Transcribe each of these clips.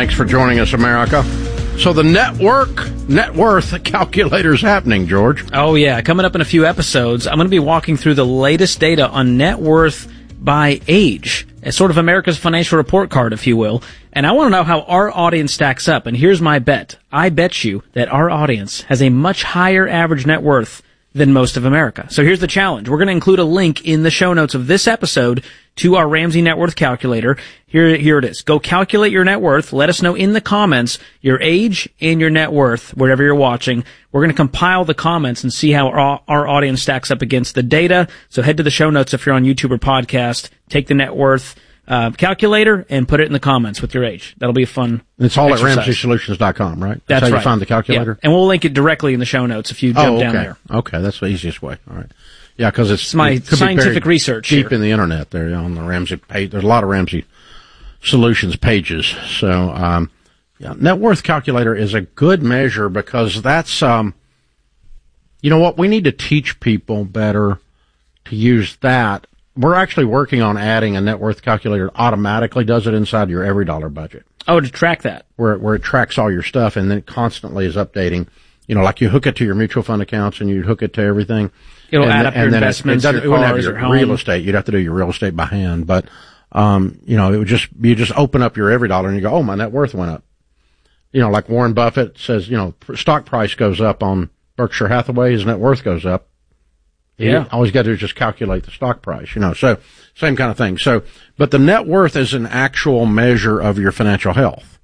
Thanks for joining us, America. So the net worth calculator is happening, George. Oh, yeah. Coming up in a few episodes, I'm going to be walking through the latest data on net worth by age. It's sort of America's financial report card, if you will. And I want to know how our audience stacks up. And here's my bet. I bet you that our audience has a much higher average net worth than most of America. So here's the challenge. We're going to include a link in the show notes of this episode to our Ramsey Net Worth Calculator. Here it is. Go calculate your net worth. Let us know in the comments your age and your net worth, wherever you're watching. We're going to compile the comments and see how our audience stacks up against the data. So head to the show notes if you're on YouTube or podcast. Take the net worth calculator and put it in the comments with your age. That'll be a fun It's all exercise. at RamseySolutions.com, right? That's how right. You find the calculator? Yeah. And we'll link it directly in the show notes if you jump down there. Okay, that's the easiest way. All right. Yeah, because It's my scientific research deep here. in the internet there on the Ramsey page. There's a lot of Ramsey Solutions pages. So, net worth calculator is a good measure because that's, you know what, we need to teach people better to use that. We're actually working on adding a net worth calculator that automatically does it inside your every dollar budget. Oh, to track that. Where it tracks all your stuff and then it constantly is updating. You know, like you hook it to your mutual fund accounts and you hook it to everything. It'll add up your investments, your cars, your home. Real estate. You'd have to do your real estate by hand. But, you know, you just open up your every dollar and you go, oh, my net worth went up. You know, like Warren Buffett says, you know, stock price goes up on Berkshire Hathaway, his net worth goes up. Yeah. All he's got to do is just calculate the stock price, you know. So, same kind of thing. So, but the net worth is an actual measure of your financial health.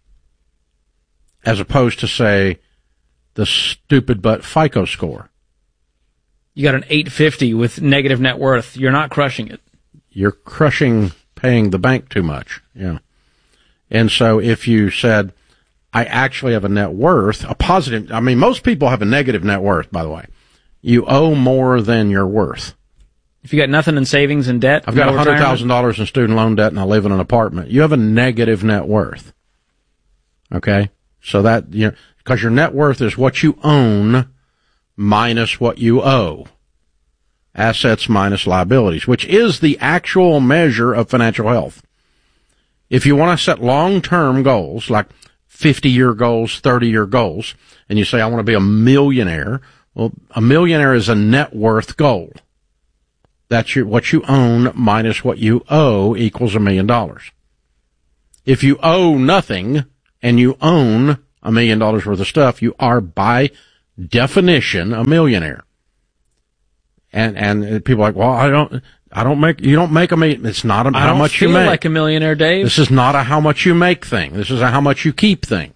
As opposed to, say, the stupid but FICO score. You got an 850 with negative net worth. You're not crushing it. You're crushing paying the bank too much. Yeah. And so if you said, I actually have a net worth, a positive, I mean, most people have a negative net worth, by the way. You owe more than you're worth. If you got nothing in savings and debt, I've got $100,000 in student loan debt and I live in an apartment. You have a negative net worth. Okay? So that, you know, because your net worth is what you own minus what you owe. Assets minus liabilities, which is the actual measure of financial health. If you want to set long-term goals, like 50-year goals, 30-year goals, and you say, I want to be a millionaire, well, a millionaire is a net worth goal. That's what you own minus what you owe equals $1 million. If you owe nothing and you own $1 million worth of stuff, you are by definition a millionaire. And people are like, well, you don't make a million. It's not how much you make. I don't feel like a millionaire, Dave. This is not a how much you make thing. This is a how much you keep thing.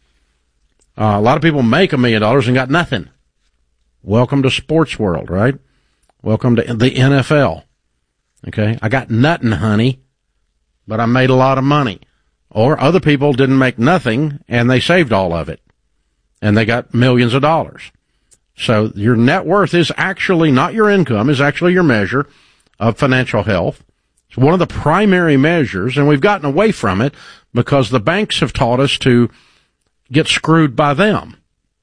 A lot of people make $1 million and got nothing. Welcome to sports world, right? Welcome to the NFL. Okay. I got nothing, honey, but I made a lot of money. Or other people didn't make nothing and they saved all of it and they got millions of dollars. So your net worth is actually not your income, is actually your measure of financial health. It's one of the primary measures, and we've gotten away from it because the banks have taught us to get screwed by them.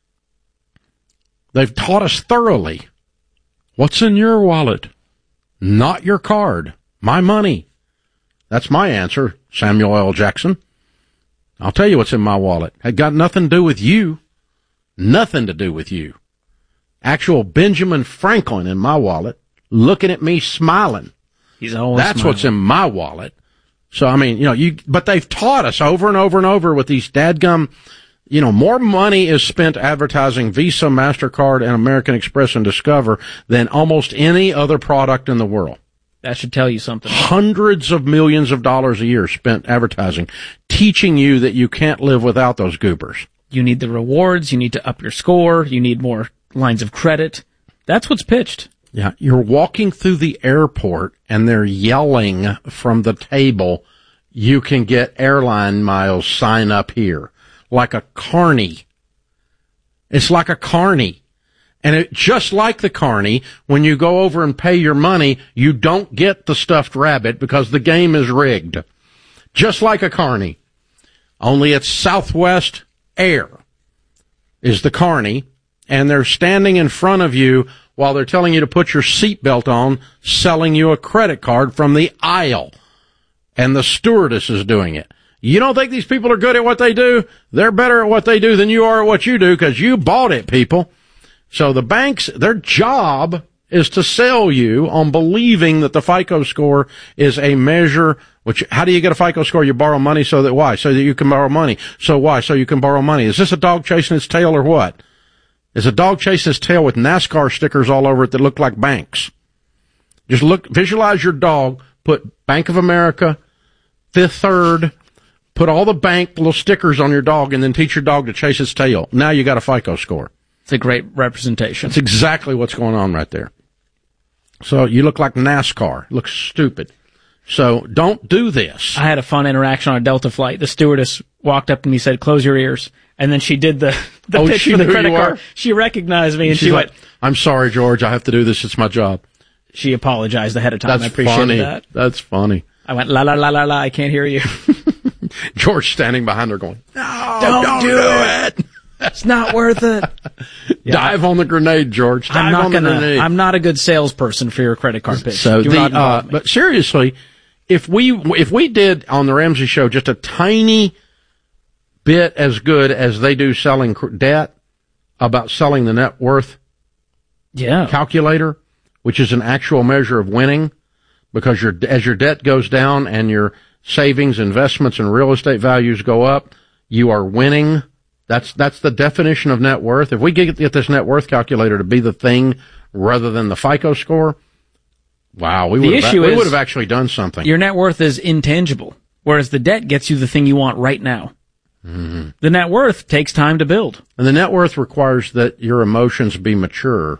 They've taught us thoroughly. What's in your wallet? Not your card. My money. That's my answer, Samuel L. Jackson. I'll tell you what's in my wallet. It got nothing to do with you. Nothing to do with you. Actual Benjamin Franklin in my wallet, looking at me smiling. He's always That's smiling. what's in my wallet. So, I mean, you know, but they've taught us over and over and over with these dadgum, you know, more money is spent advertising Visa, MasterCard, and American Express and Discover than almost any other product in the world. That should tell you something. Hundreds of millions of dollars a year spent advertising, teaching you that you can't live without those goobers. You need the rewards. You need to up your score. You need more lines of credit. That's what's pitched. Yeah, you're walking through the airport and they're yelling from the table, you can get airline miles, sign up here. Like a carny. It's like a carny. And just like the carny, when you go over and pay your money, you don't get the stuffed rabbit because the game is rigged. Just like a carny. Only it's Southwest Air is the carny, and they're standing in front of you while they're telling you to put your seatbelt on, selling you a credit card from the aisle. And the stewardess is doing it. You don't think these people are good at what they do? They're better at what they do than you are at what you do because you bought it, people. So the banks, their job is to sell you on believing that the FICO score is a measure. Which, how do you get a FICO score? You borrow money so that why? So that you can borrow money. So why? So you can borrow money. Is this a dog chasing its tail or what? Is a dog chasing its tail with NASCAR stickers all over it that look like banks? Just visualize your dog, put Bank of America, Fifth Third, put all the bank little stickers on your dog, and then teach your dog to chase its tail. Now you got a FICO score. It's a great representation. That's exactly what's going on right there. So you look like NASCAR. Look stupid. So don't do this. I had a fun interaction on a Delta flight. The stewardess walked up to me and said, "Close your ears." And then she did the pitch for the credit card. She recognized me and she went, "I'm sorry, George. I have to do this. It's my job." She apologized ahead of time. That's I appreciate funny. that. That's funny. I went, la, la, la, la, la, I can't hear you. George standing behind her going, "No, don't do it. It's not worth it." Yeah, Dive on the grenade, George. Dive on the grenade. I'm not a good salesperson for your credit card pitch. So but seriously, if we did on the Ramsey Show just a tiny bit as good as they do selling debt about selling the net worth calculator, which is an actual measure of winning, because as your debt goes down and your savings, investments, and real estate values go up, you are winning. That's the definition of net worth. If we get this net worth calculator to be the thing rather than the FICO score, wow, we would have actually done something. Your net worth is intangible, whereas the debt gets you the thing you want right now. Mm-hmm. The net worth takes time to build. And the net worth requires that your emotions be mature.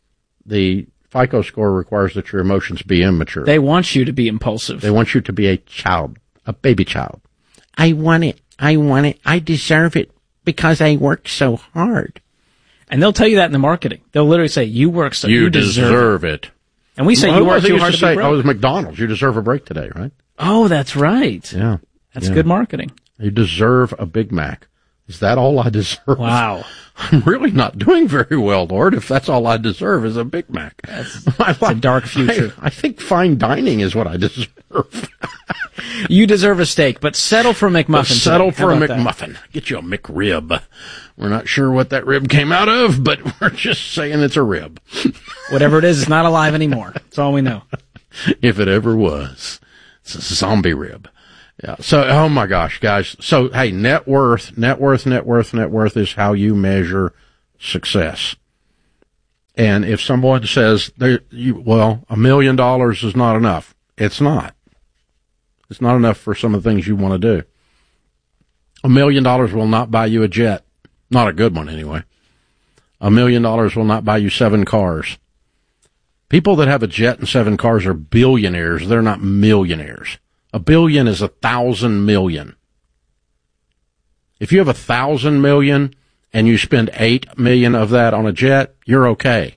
The FICO score requires that your emotions be immature. They want you to be impulsive. They want you to be a baby child. I want it. I deserve it because I work so hard. And they'll tell you that in the marketing. They'll literally say, you work so you deserve it. And we say you work too hard to be broke. I was McDonald's. You deserve a break today, right? Oh, that's right. Yeah. That's good marketing. You deserve a Big Mac. Is that all I deserve? Wow. I'm really not doing very well, Lord, if that's all I deserve is a Big Mac. That's a dark future. I think fine dining is what I deserve. You deserve a steak, but settle for McMuffin. Settle for a McMuffin. Get you a McRib. We're not sure what that rib came out of, but we're just saying it's a rib. Whatever it is, it's not alive anymore. That's all we know. If it ever was. It's a zombie rib. Yeah. So, oh my gosh, guys. So, hey, net worth is how you measure success. And if someone says, $1 million is not enough, it's not. It's not enough for some of the things you want to do. $1 million will not buy you a jet. Not a good one, anyway. $1 million will not buy you 7 cars. People that have a jet and 7 cars are billionaires. They're not millionaires. $1 billion is 1,000 million. If you have 1,000 million and you spend 8 million of that on a jet, you're okay.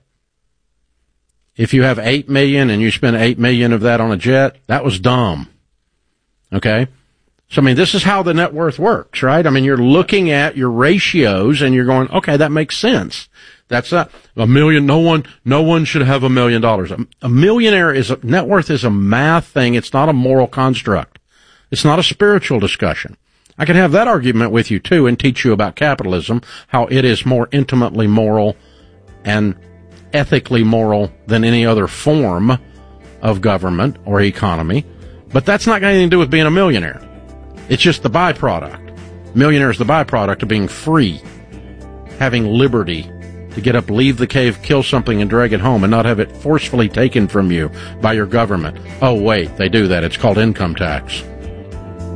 If you have 8 million and you spend 8 million of that on a jet, that was dumb. Okay? So, I mean, this is how the net worth works, right? I mean, you're looking at your ratios and you're going, okay, that makes sense. That's not $1 million. No one should have $1 million. A millionaire net worth is a math thing. It's not a moral construct. It's not a spiritual discussion. I can have that argument with you too and teach you about capitalism, how it is more intimately moral and ethically moral than any other form of government or economy. But that's not got anything to do with being a millionaire. It's just the byproduct. Millionaire is the byproduct of being free, having liberty to get up, leave the cave, kill something, and drag it home, and not have it forcefully taken from you by your government. Oh, wait, they do that. It's called income tax.